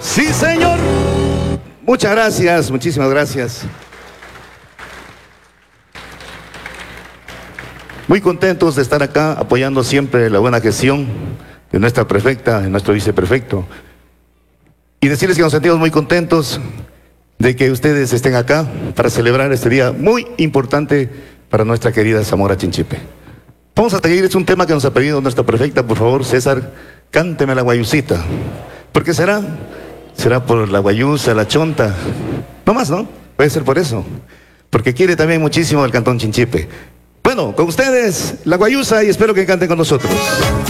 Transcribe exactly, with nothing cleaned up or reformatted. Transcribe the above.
Sí, señor. Muchas gracias, muchísimas gracias. Muy contentos de estar acá apoyando siempre la buena gestión de nuestra prefecta, de nuestro viceprefecto. Y decirles que nos sentimos muy contentos de que ustedes estén acá para celebrar este día muy importante para nuestra querida Zamora Chinchipe. Vamos a seguir, es un tema que nos ha pedido nuestra prefecta. Por favor, César, cánteme la guayusita. ¿Por qué será? Será por la guayusa, la chonta. No más, ¿no? Puede ser por eso. Porque quiere también muchísimo el cantón Chinchipe. Bueno, con ustedes, la guayusa, y espero que canten con nosotros.